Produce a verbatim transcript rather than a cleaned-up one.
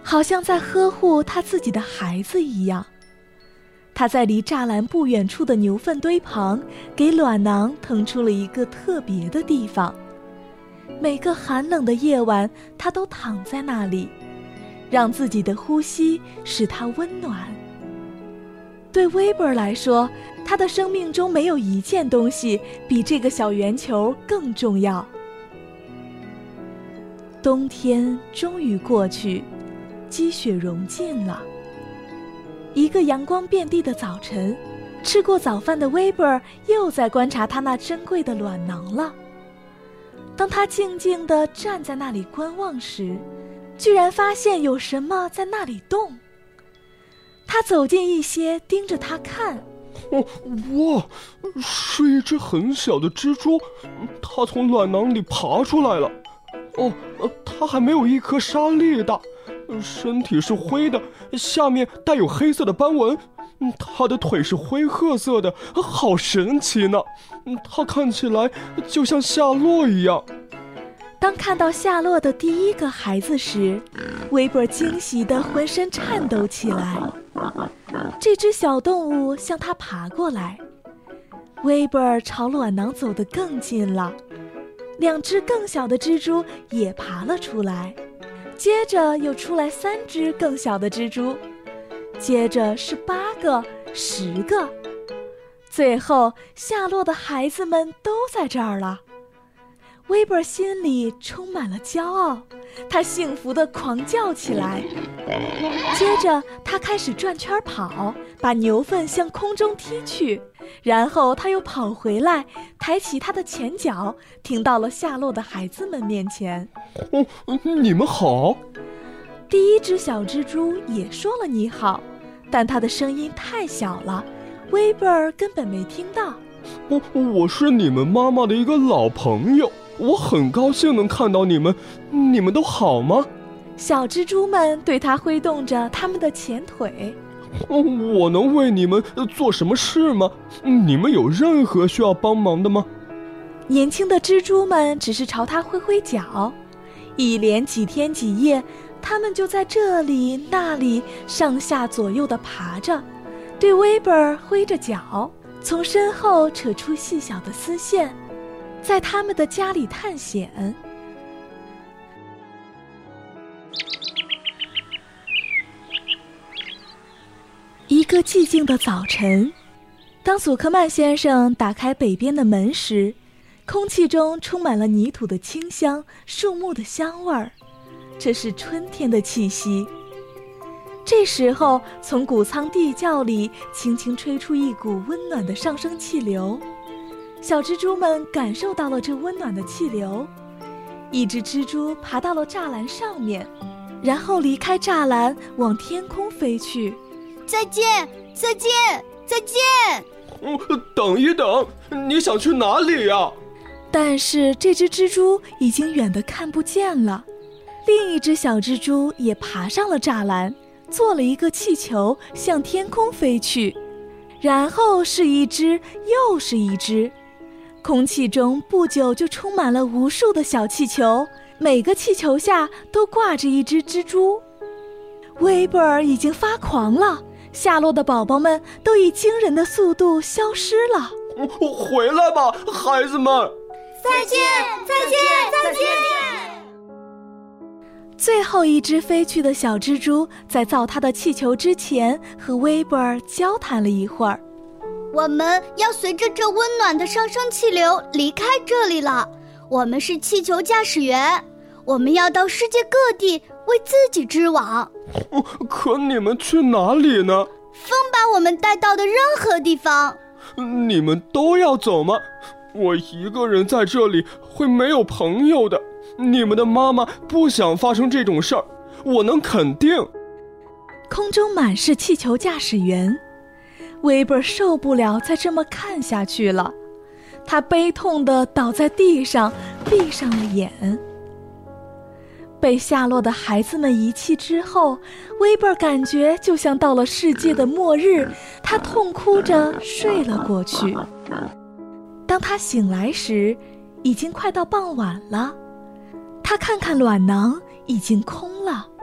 好像在呵护他自己的孩子一样。他在离栅栏不远处的牛粪堆旁，给卵囊腾出了一个特别的地方。每个寒冷的夜晚，他都躺在那里，让自己的呼吸使他温暖。对威伯尔来说，他的生命中没有一件东西比这个小圆球更重要。冬天终于过去，积雪融尽了。一个阳光遍地的早晨，吃过早饭的威伯尔又在观察他那珍贵的卵囊了。当他静静地站在那里观望时，居然发现有什么在那里动。他走近一些，盯着他看。 哦，哇，是一只很小的蜘蛛，它从卵囊里爬出来了。哦，它还没有一颗沙粒大，身体是灰的，下面带有黑色的斑纹。它的腿是灰褐色的，好神奇呢！它看起来就像夏洛一样。 当看到夏洛的第一个孩子时，威伯惊喜地浑身颤抖起来。这只小动物向他爬过来，威伯朝卵囊走得更近了。两只更小的蜘蛛也爬了出来，接着又出来三只更小的蜘蛛，接着是八个、十个，最后夏洛的孩子们都在这儿了。威伯心里充满了骄傲，他幸福地狂叫起来。接着他开始转圈跑，把牛粪向空中踢去，然后他又跑回来，抬起他的前脚，停到了夏洛的孩子们面前。 哦，你们好。 第一只小蜘蛛也说了你好，但它的声音太小了，威伯尔根本没听到。 我我是你们妈妈的一个老朋友，我很高兴能看到你们，你们都好吗？ 小蜘蛛们对它挥动着它们的前腿。 我能为你们做什么事吗？你们有任何需要帮忙的吗？ 年轻的蜘蛛们只是朝它挥挥脚，一连几天几夜，它们就在这里那里上下左右地爬着，对威伯尔挥着脚，从身后扯出细小的丝线，在他们的家里探险。一个寂静的早晨，当祖克曼先生打开北边的门时，空气中充满了泥土的清香，树木的香味儿，这是春天的气息。这时候，从谷仓地窖里轻轻吹出一股温暖的上升气流，小蜘蛛们感受到了这温暖的气流。一只蜘蛛爬到了栅栏上面，然后离开栅栏往天空飞去。 再见，再见，再见！ 哦，等一等，你想去哪里呀？ 但是这只蜘蛛已经远得看不见了。另一只小蜘蛛也爬上了栅栏，做了一个气球向天空飞去，然后是一只又是一只，空气中不久就充满了无数的小气球，每个气球下都挂着一只蜘蛛。威伯尔已经发狂了，夏洛的宝宝们都以惊人的速度消失了。 回来吧，孩子们！ 再见，再见，再见！ 最后一只飞去的小蜘蛛在造它的气球之前，和威伯尔交谈了一会儿。 我们要随着这温暖的上升气流离开这里了。我们是气球驾驶员，我们要到世界各地为自己织网。 可你们去哪里呢？ 风把我们带到的任何地方。 你们都要走吗？我一个人在这里会没有朋友的。你们的妈妈不想发生这种事儿，我能肯定。 空中满是气球驾驶员，威伯受不了再这么看下去了，他悲痛地倒在地上，闭上了眼。被夏洛的孩子们遗弃之后，威伯感觉就像到了世界的末日，他痛哭着睡了过去。当他醒来时，已经快到傍晚了。他看看卵囊，已经空了。